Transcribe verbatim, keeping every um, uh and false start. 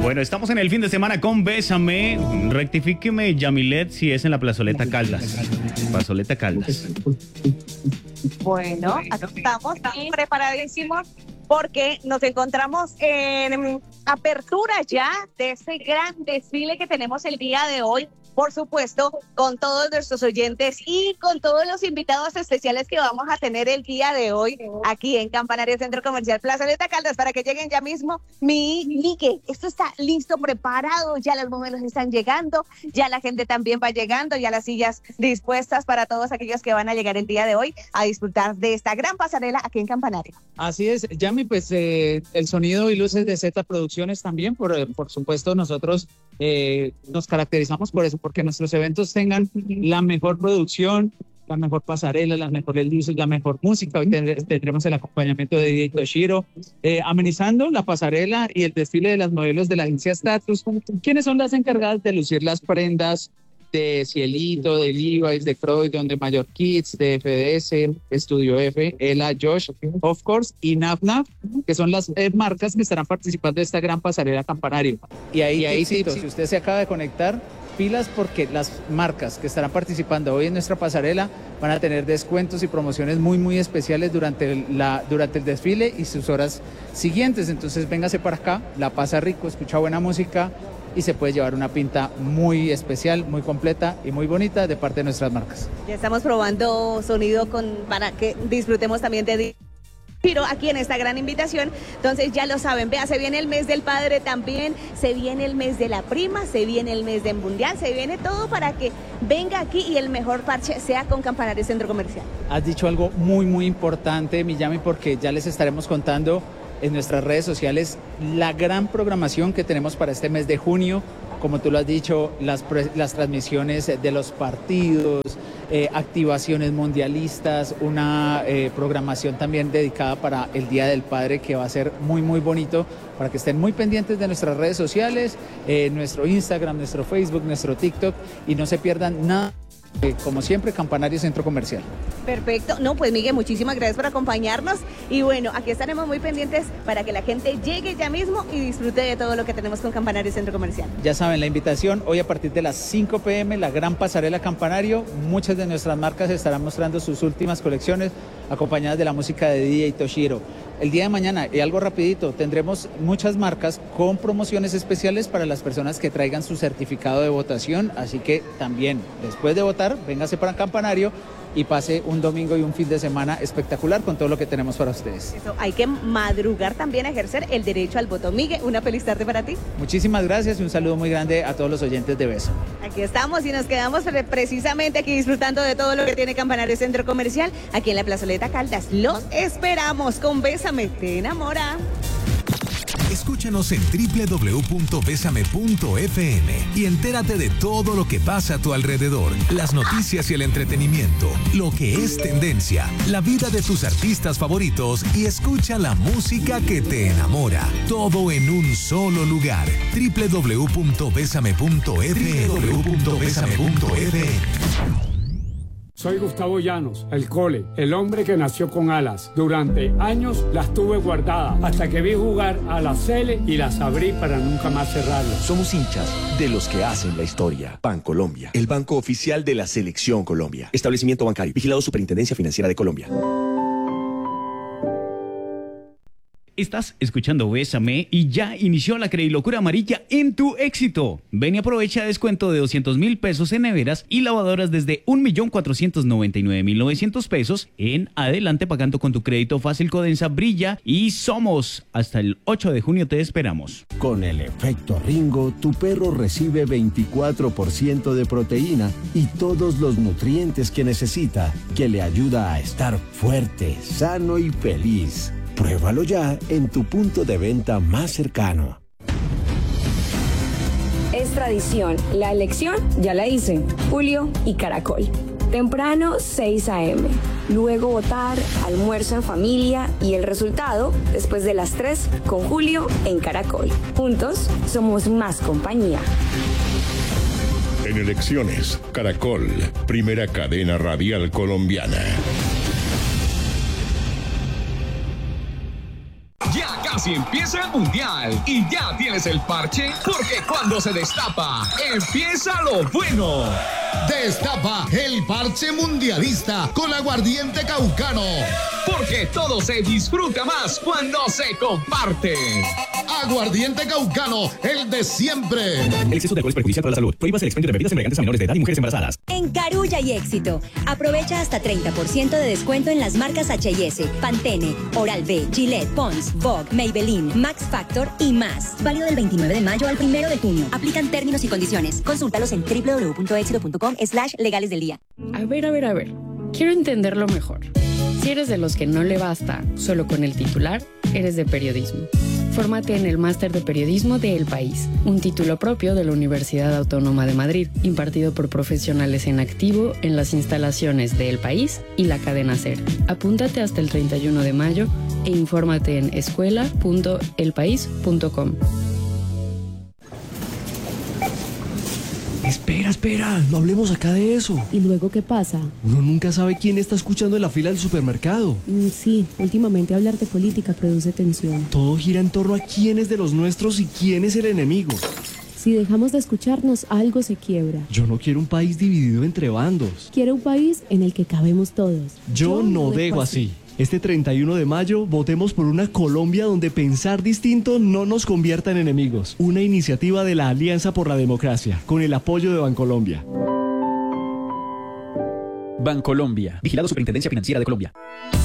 Bueno, estamos en el fin de semana con Bésame. Rectifíqueme, Yamilet, si es en la Plazoleta Caldas. Plazoleta Caldas. Bueno, aquí estamos preparadísimos porque nos encontramos en apertura ya de ese gran desfile que tenemos el día de hoy. Por supuesto, con todos nuestros oyentes y con todos los invitados especiales que vamos a tener el día de hoy aquí en Campanario Centro Comercial Plazoleta Caldas, para que lleguen ya mismo. Mi Lique, esto está listo, preparado, ya los modelos están llegando, ya la gente también va llegando, ya las sillas dispuestas para todos aquellos que van a llegar el día de hoy a disfrutar de esta gran pasarela aquí en Campanario. Así es, Yami, pues eh, el sonido y luces de Z Producciones también, por, por supuesto, nosotros eh, nos caracterizamos por eso, porque nuestros eventos tengan la mejor producción, la mejor pasarela, las mejores luces, la mejor música. Hoy tendremos el acompañamiento de D J Toshiro, eh, amenizando la pasarela y el desfile de las modelos de la agencia Status, quienes son las encargadas de lucir las prendas de Cielito, de Levi's, de Croydon, de Mayor Kids, de F D S, Estudio F, Ela, Josh, Of Course y Naf Naf, que son las eh, marcas que estarán participando de esta gran pasarela Campanario. Y ahí, y ahí sí, sí, si usted se acaba de conectar, pilas, porque las marcas que estarán participando hoy en nuestra pasarela van a tener descuentos y promociones muy muy especiales durante el, la, durante el desfile y sus horas siguientes. Entonces véngase para acá, la pasa rico, escucha buena música y se puede llevar una pinta muy especial, muy completa y muy bonita de parte de nuestras marcas. Ya estamos probando sonido con, para que disfrutemos también de Pero aquí en esta gran invitación. Entonces ya lo saben, vea, se viene el mes del padre también, se viene el mes de la prima, se viene el mes de mundial, se viene todo para que venga aquí y el mejor parche sea con Campanario Centro Comercial. Has dicho algo muy muy importante, Miyami, porque ya les estaremos contando en nuestras redes sociales la gran programación que tenemos para este mes de junio. Como tú lo has dicho, las, las transmisiones de los partidos, eh, activaciones mundialistas, una eh, programación también dedicada para el Día del Padre que va a ser muy muy bonito, para que estén muy pendientes de nuestras redes sociales, eh, nuestro Instagram, nuestro Facebook, nuestro TikTok, y no se pierdan nada. Eh, como siempre, Campanario Centro Comercial. Perfecto. No, pues Miguel, muchísimas gracias por acompañarnos. Y bueno, aquí estaremos muy pendientes para que la gente llegue ya mismo y disfrute de todo lo que tenemos con Campanario Centro Comercial. Ya saben, la invitación hoy a partir de las cinco p m, la gran pasarela Campanario. Muchas de nuestras marcas estarán mostrando sus últimas colecciones acompañadas de la música de D J Toshiro. El día de mañana, y algo rapidito, tendremos muchas marcas con promociones especiales para las personas que traigan su certificado de votación, así que también, después de votar, véngase para Campanario y pase un domingo y un fin de semana espectacular con todo lo que tenemos para ustedes. Eso, hay que madrugar también a ejercer el derecho al voto. Miguel, una feliz tarde para ti. Muchísimas gracias y un saludo muy grande a todos los oyentes de Beso. Aquí estamos y nos quedamos precisamente aquí disfrutando de todo lo que tiene Campanario Centro Comercial, aquí en la Plazoleta Caldas. Los esperamos con Bésame, te enamora. Escúchanos en doble u doble u doble u punto besame punto f m y entérate de todo lo que pasa a tu alrededor, las noticias y el entretenimiento, lo que es tendencia, la vida de tus artistas favoritos y escucha la música que te enamora. Todo en un solo lugar. doble u doble u doble u punto besame punto f m. doble u doble u doble u punto besame punto f m. Soy Gustavo Llanos, el Cole, el hombre que nació con alas. Durante años las tuve guardadas hasta que vi jugar a la Cele y las abrí para nunca más cerrarlas. Somos hinchas de los que hacen la historia. Bancolombia, el banco oficial de la Selección Colombia. Establecimiento bancario, vigilado Superintendencia Financiera de Colombia. Estás escuchando Bésame y ya inició la Credilocura Amarilla en tu éxito. Ven y aprovecha descuento de doscientos mil pesos en neveras y lavadoras desde un millón cuatrocientos noventa y nueve mil novecientos pesos en adelante pagando con tu crédito fácil Codensa Brilla y Somos. Hasta el ocho de junio te esperamos. Con el efecto Ringo, tu perro recibe veinticuatro por ciento de proteína y todos los nutrientes que necesita, que le ayuda a estar fuerte, sano y feliz. Pruébalo ya en tu punto de venta más cercano. Es tradición. La elección ya la hice. Julio y Caracol. Temprano, seis a eme. Luego votar, almuerzo en familia y el resultado después de las tres con Julio en Caracol. Juntos somos más compañía. En elecciones, Caracol, primera cadena radial colombiana. Ya casi si empieza el mundial y ya tienes el parche, porque cuando se destapa, empieza lo bueno. Destapa el parche mundialista con Aguardiente Caucano. Porque todo se disfruta más cuando se comparte. Aguardiente Caucano, el de siempre. El exceso de alcohol es perjudicial para la salud. Prohíbas el expendio de bebidas embriagantes a menores de edad y mujeres embarazadas. En Carulla y Éxito, aprovecha hasta treinta por ciento de descuento en las marcas H y S, Pantene, Oral-B, Gillette, Pond's, Vogue, Maybelline, Max Factor y más. Válido del veintinueve de mayo al primero de junio. Aplican términos y condiciones. Consúltalos en doble u doble u doble u punto éxito punto com slash legales del día. A ver, a ver, a ver. Quiero entenderlo mejor. Si eres de los que no le basta solo con el titular, eres de periodismo. Fórmate en el Máster de Periodismo de El País, un título propio de la Universidad Autónoma de Madrid, impartido por profesionales en activo en las instalaciones de El País y la cadena SER. Apúntate hasta el treinta y uno de mayo e infórmate en escuela punto el país punto com. Espera, espera, no hablemos acá de eso. ¿Y luego qué pasa? Uno nunca sabe quién está escuchando en la fila del supermercado. Mm, sí, últimamente hablar de política produce tensión. Todo gira en torno a quién es de los nuestros y quién es el enemigo. Si dejamos de escucharnos, algo se quiebra. Yo no quiero un país dividido entre bandos. Quiero un país en el que cabemos todos. Yo, Yo no dejo así. así. Este treinta y uno de mayo, votemos por una Colombia donde pensar distinto no nos convierta en enemigos. Una iniciativa de la Alianza por la Democracia, con el apoyo de Bancolombia. Bancolombia. Vigilado Superintendencia Financiera de Colombia.